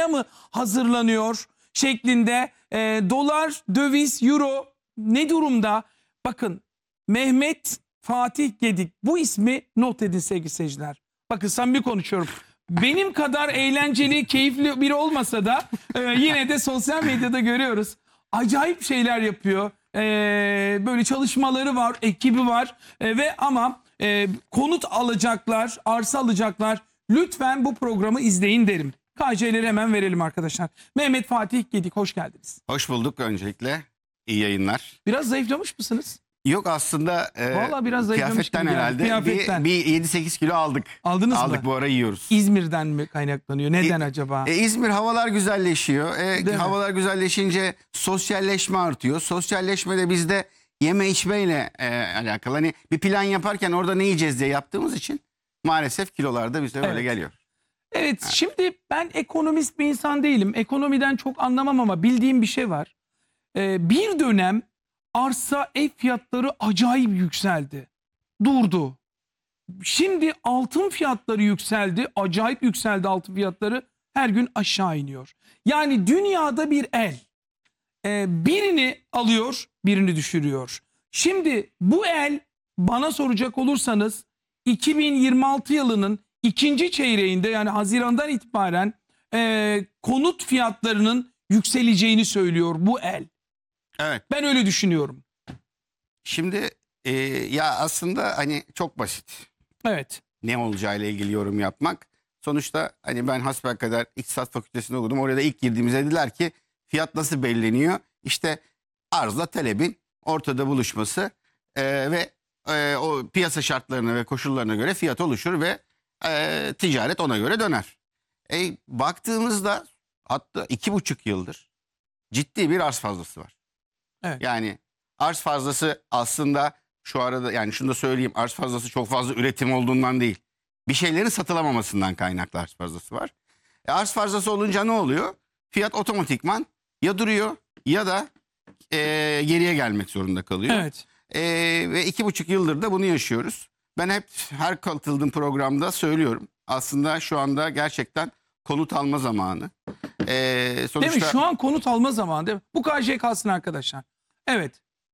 patlamaya mı hazırlanıyor şeklinde. Dolar, döviz, euro ne durumda? Bakın, Mehmet Fatih Gedik, bu ismi not edin sevgili seyirciler. Bakın, samimi konuşuyorum. Benim kadar eğlenceli, keyifli biri olmasa da yine de sosyal medyada görüyoruz. Acayip şeyler yapıyor. Böyle çalışmaları var, ekibi var ve ama konut alacaklar, arsa alacaklar. Lütfen bu programı izleyin derim. KC'leri hemen verelim arkadaşlar. Mehmet Fatih Gedik, hoş geldiniz. Hoş bulduk öncelikle. İyi yayınlar. Biraz zayıflamış mısınız? Yok aslında vallahi biraz zayıflamış kıyafetten gibi geldi. herhalde Kıyafetten. bir 7-8 kilo aldık. Aldınız mı? Aldık, bu ara yiyoruz. İzmir'den mi kaynaklanıyor? Neden acaba? İzmir, havalar güzelleşiyor. Havalar güzelleşince sosyalleşme artıyor. Sosyalleşme de bizde yeme içmeyle alakalı. Hani bir plan yaparken orada ne yiyeceğiz diye yaptığımız için maalesef kilolarda bize öyle geliyor. Evet, şimdi ben ekonomist bir insan değilim. Ekonomiden çok anlamam ama bildiğim bir şey var. Bir dönem arsa, ev fiyatları acayip yükseldi. Durdu. Şimdi altın fiyatları yükseldi. Acayip yükseldi altın fiyatları. Her gün aşağı iniyor. Yani dünyada bir el. Birini alıyor, birini düşürüyor. Şimdi bu el, bana soracak olursanız 2026 yılının ikinci çeyreğinde, yani Haziran'dan itibaren konut fiyatlarının yükseleceğini söylüyor bu el. Evet. Ben öyle düşünüyorum. Şimdi ya aslında hani çok basit. Evet. Ne olacağıyla ilgili yorum yapmak. Sonuçta hani ben hasbelkader İktisat Fakültesi'nde okudum. Orada ilk girdiğimizde dediler ki fiyat nasıl belirleniyor? İşte arzla talebin ortada buluşması ve o piyasa şartlarına ve koşullarına göre fiyat oluşur ve ticaret ona göre döner. Baktığımızda hatta 2,5 yıldır ciddi bir arz fazlası var. Evet. Yani arz fazlası aslında şu arada, yani şunu da söyleyeyim, arz fazlası çok fazla üretim olduğundan değil. Bir şeylerin satılamamasından kaynaklı arz fazlası var. Arz fazlası olunca ne oluyor? Fiyat otomatikman ya duruyor ya da geriye gelmek zorunda kalıyor. Evet. Ve 2,5 yıldır da bunu yaşıyoruz. Ben hep her katıldığım programda söylüyorum. Aslında şu anda gerçekten konut alma zamanı. Sonuçta... Değil mi? Şu an konut alma zamanı değil mi? Bu KJ kalsın arkadaşlar. Evet.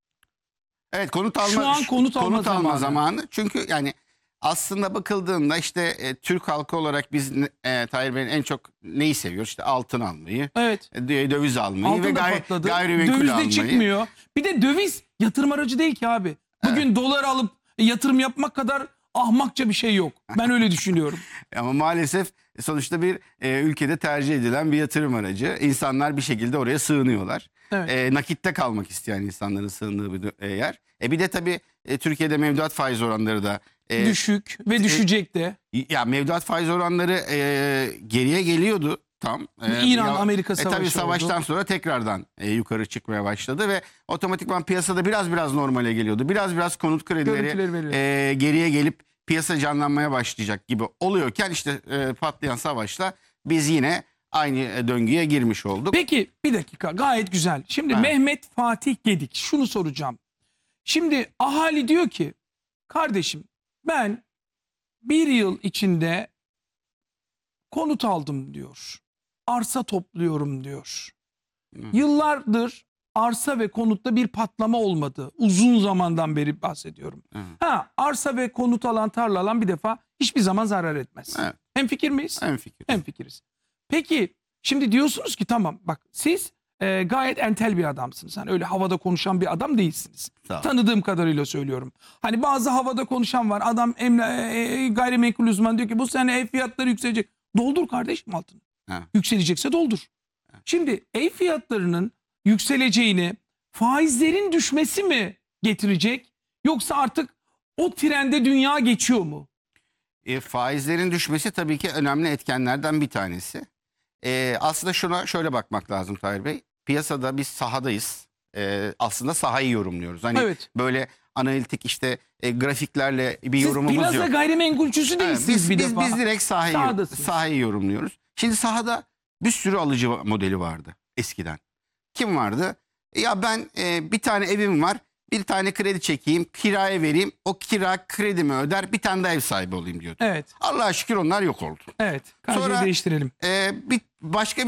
Evet, konut alma, şu an konut alma zamanı. Çünkü yani aslında bakıldığında işte Türk halkı olarak biz Tahir Bey'in en çok neyi seviyoruz? İşte altın almayı, evet, döviz almayı altın ve gayrimenkul döviz de almayı. çıkmıyor. Bir de döviz yatırım aracı değil ki abi. Bugün dolar alıp yatırım yapmak kadar ahmakça bir şey yok. Ben öyle düşünüyorum. Ama maalesef sonuçta bir ülkede tercih edilen bir yatırım aracı. İnsanlar bir şekilde oraya sığınıyorlar. Evet. Nakitte kalmak isteyen insanların sığındığı bir yer. Bir de tabii Türkiye'de mevduat faiz oranları da düşük ve düşecek de. Ya mevduat faiz oranları geriye geliyordu tam. İran-Amerika savaşı tabii savaştan oldu. sonra tekrardan yukarı çıkmaya başladı ve otomatikman piyasada biraz normale geliyordu. Biraz konut kredileri geriye gelip piyasa canlanmaya başlayacak gibi oluyorken işte patlayan savaşla biz yine aynı döngüye girmiş olduk. Peki bir dakika, gayet güzel. Şimdi evet. Mehmet Fatih Gedik, şunu soracağım. Şimdi ahali diyor ki, kardeşim ben bir yıl içinde konut aldım diyor. Arsa topluyorum diyor. Yıllardır arsa ve konutta bir patlama olmadı. Uzun zamandan beri bahsediyorum. Arsa ve konut alan, tarla alan bir defa hiçbir zaman zarar etmez. Evet. Hemfikir miyiz? Hemfikiriz. Peki şimdi diyorsunuz ki tamam, bak siz gayet entel bir adamsınız. Hani öyle havada konuşan bir adam değilsiniz. Tanıdığım kadarıyla söylüyorum. Hani bazı havada konuşan var. Adam gayrimenkul uzmanı diyor ki bu sene ev fiyatları yükselecek. Doldur kardeşim altını. Yükselecekse doldur. Şimdi ev fiyatlarının yükseleceğini faizlerin düşmesi mi getirecek? Yoksa artık o trende dünya geçiyor mu? Faizlerin düşmesi tabii ki önemli etkenlerden bir tanesi. Aslında şuna şöyle bakmak lazım Tahir Bey. Piyasada biz sahadayız. Aslında sahayı yorumluyoruz. Hani böyle analitik işte grafiklerle bir yorumumuz yok. Siz plaza gayrimenkulcüsü değilsiniz bir defa. Biz direkt sahayı yorumluyoruz. Şimdi sahada bir sürü alıcı modeli vardı eskiden. Kim vardı? Ya ben bir tane evim var. Bir tane kredi çekeyim, kiraya vereyim. O kira kredimi öder, bir tane de ev sahibi olayım diyordu. Evet. Allah'a şükür onlar yok oldu. Evet. Sonra değiştirelim. Başka